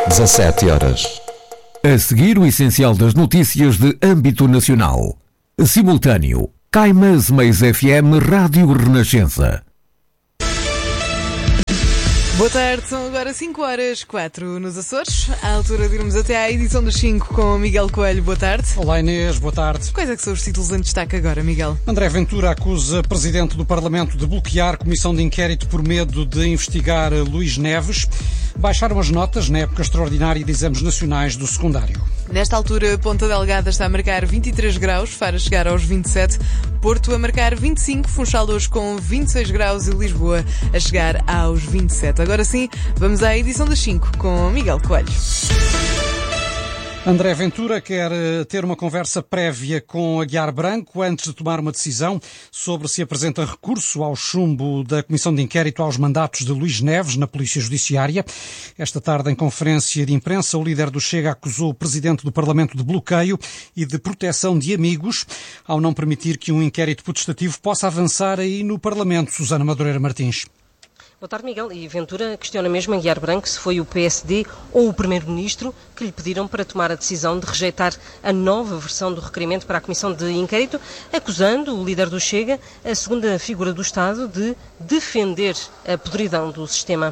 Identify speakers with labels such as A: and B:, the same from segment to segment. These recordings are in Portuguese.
A: 17h.
B: A seguir, o essencial das notícias de âmbito nacional. Simultâneo, Caimãs Mais FM Rádio Renascença.
C: Boa tarde, são agora 5h04 nos Açores, à altura de irmos até à edição dos 5 com Miguel Coelho. Boa tarde.
D: Olá Inês, boa tarde.
C: Quais é que são os títulos em destaque agora, Miguel?
D: André Ventura acusa Presidente do Parlamento de bloquear comissão de inquérito por medo de investigar Luís Neves. Baixaram as notas na época extraordinária de exames nacionais do secundário.
C: Nesta altura, Ponta Delgada está a marcar 23 graus, Faro a chegar aos 27, Porto a marcar 25, Funchal hoje com 26 graus e Lisboa a chegar aos 27. Agora sim, vamos à edição das 5 com Miguel Coelho.
D: André Ventura quer ter uma conversa prévia com Aguiar Branco antes de tomar uma decisão sobre se apresenta recurso ao chumbo da Comissão de Inquérito aos mandatos de Luís Neves na Polícia Judiciária. Esta tarde, em conferência de imprensa, o líder do Chega acusou o Presidente do Parlamento de bloqueio e de proteção de amigos ao não permitir que um inquérito potestativo possa avançar aí no Parlamento. Susana Madureira Martins.
E: Boa tarde, Miguel. E Ventura questiona mesmo Aguiar Branco se foi o PSD ou o Primeiro-Ministro que lhe pediram para tomar a decisão de rejeitar a nova versão do requerimento para a Comissão de Inquérito, acusando o líder do Chega, a segunda figura do Estado, de defender a podridão do sistema.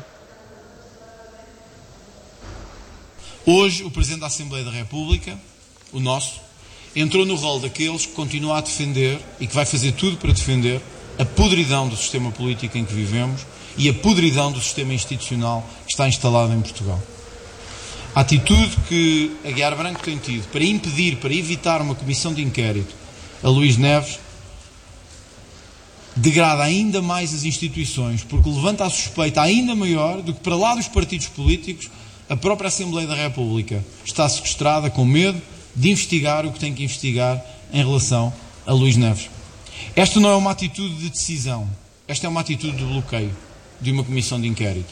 F: Hoje, o Presidente da Assembleia da República, o nosso, entrou no rol daqueles que continuam a defender e que vai fazer tudo para defender a podridão do sistema político em que vivemos e a podridão do sistema institucional que está instalado em Portugal. A atitude que Aguiar Branco tem tido para impedir, para evitar uma comissão de inquérito a Luís Neves degrada ainda mais as instituições, porque levanta a suspeita ainda maior do que, para lá dos partidos políticos, a própria Assembleia da República está sequestrada com medo de investigar o que tem que investigar em relação a Luís Neves. Esta não é uma atitude de decisão, esta é uma atitude de bloqueio de uma comissão de inquérito.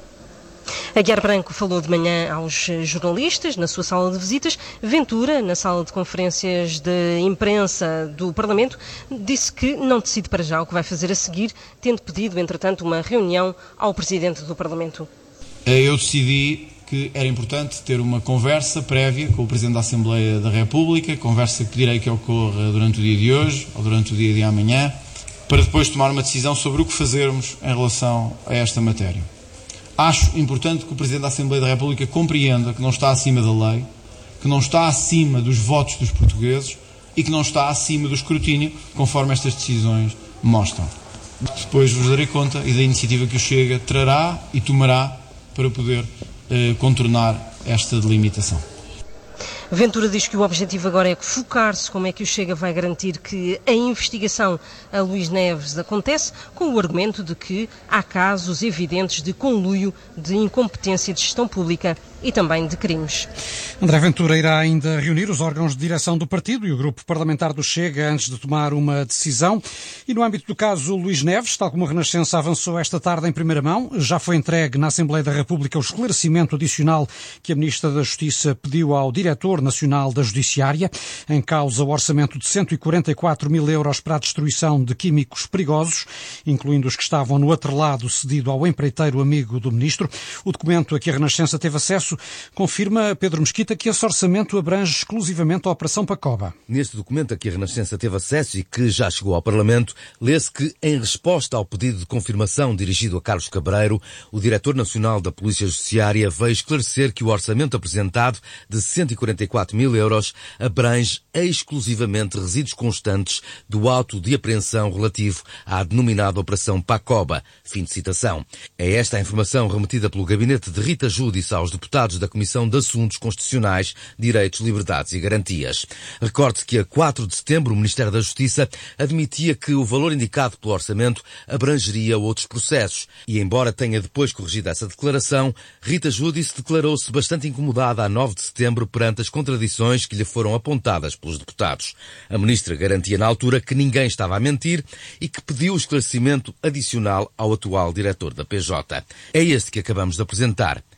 E: Aguiar Branco falou de manhã aos jornalistas na sua sala de visitas. Ventura, na sala de conferências de imprensa do Parlamento, disse que não decide para já o que vai fazer a seguir, tendo pedido, entretanto, uma reunião ao Presidente do Parlamento.
F: Eu decidi que era importante ter uma conversa prévia com o Presidente da Assembleia da República, conversa que pedirei que ocorra durante o dia de hoje ou durante o dia de amanhã, para depois tomar uma decisão sobre o que fazermos em relação a esta matéria. Acho importante que o Presidente da Assembleia da República compreenda que não está acima da lei, que não está acima dos votos dos portugueses e que não está acima do escrutínio, conforme estas decisões mostram. Depois vos darei conta e da iniciativa que o Chega trará e tomará para poder contornar esta delimitação.
E: Ventura diz que o objetivo agora é focar-se como é que o Chega vai garantir que a investigação a Luís Neves acontece, com o argumento de que há casos evidentes de conluio, de incompetência de gestão pública e também de crimes.
D: André Ventura irá ainda reunir os órgãos de direção do partido e o grupo parlamentar do Chega antes de tomar uma decisão. E no âmbito do caso Luís Neves, tal como a Renascença avançou esta tarde em primeira mão, já foi entregue na Assembleia da República o esclarecimento adicional que a Ministra da Justiça pediu ao Diretor Nacional da Judiciária, em causa o orçamento de 144 mil euros para a destruição de químicos perigosos, incluindo os que estavam no atrelado cedido ao empreiteiro amigo do Ministro. O documento a que a Renascença teve acesso confirma, Pedro Mesquita, que esse orçamento abrange exclusivamente a Operação Pacoba.
G: Neste documento a que a Renascença teve acesso e que já chegou ao Parlamento, lê-se que, em resposta ao pedido de confirmação dirigido a Carlos Cabreiro, o Diretor Nacional da Polícia Judiciária veio esclarecer que o orçamento apresentado de 144 mil euros abrange exclusivamente resíduos constantes do auto de apreensão relativo à denominada Operação Pacoba. Fim de citação. É esta a informação remetida pelo gabinete de Rita Júdice aos deputados da Comissão de Assuntos Constitucionais, Direitos, Liberdades e Garantias. Recorde-se que a 4 de setembro o Ministério da Justiça admitia que o valor indicado pelo orçamento abrangeria outros processos e, embora tenha depois corrigido essa declaração, Rita Júdice declarou-se bastante incomodada a 9 de setembro perante as contradições que lhe foram apontadas pelos deputados. A ministra garantia na altura que ninguém estava a mentir e que pediu esclarecimento adicional ao atual diretor da PJ. É este que acabamos de apresentar.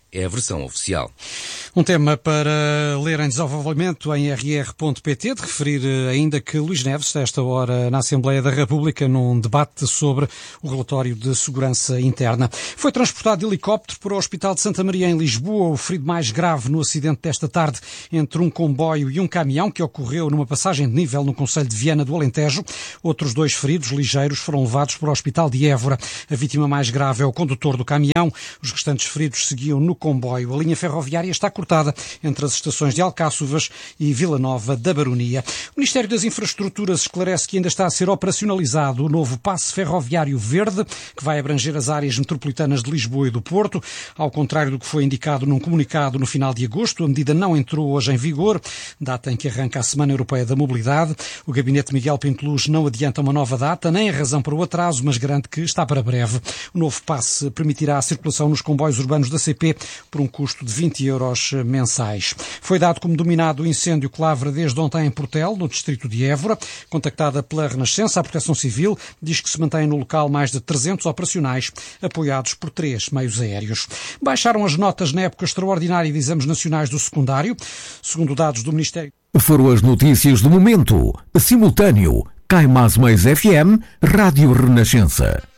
G: é a versão oficial.
D: Um tema para ler em desenvolvimento em rr.pt, de referir ainda que Luís Neves, a esta hora na Assembleia da República, num debate sobre o relatório de segurança interna. Foi transportado de helicóptero para o Hospital de Santa Maria, em Lisboa, o ferido mais grave no acidente desta tarde entre um comboio e um caminhão que ocorreu numa passagem de nível no concelho de Viana do Alentejo. Outros 2 feridos ligeiros foram levados para o Hospital de Évora. A vítima mais grave é o condutor do caminhão. Os restantes feridos seguiam no comboio. A linha ferroviária está cortada entre as estações de Alcáçovas e Vila Nova da Baronia. O Ministério das Infraestruturas esclarece que ainda está a ser operacionalizado o novo passe ferroviário verde, que vai abranger as áreas metropolitanas de Lisboa e do Porto. Ao contrário do que foi indicado num comunicado no final de agosto, a medida não entrou hoje em vigor, data em que arranca a Semana Europeia da Mobilidade. O gabinete Miguel Pinto Luz não adianta uma nova data, nem a razão para o atraso, mas garante que está para breve. O novo passe permitirá a circulação nos comboios urbanos da CP por um custo de 20 euros mensais. Foi dado como dominado o incêndio que lavra desde ontem em Portel, no distrito de Évora. Contactada pela Renascença, a Proteção Civil diz que se mantém no local mais de 300 operacionais, apoiados por 3 meios aéreos. Baixaram as notas na época extraordinária de exames nacionais do secundário. Segundo dados do Ministério...
B: Foram as notícias do momento. Simultâneo. Caimás Mais FM, Rádio Renascença.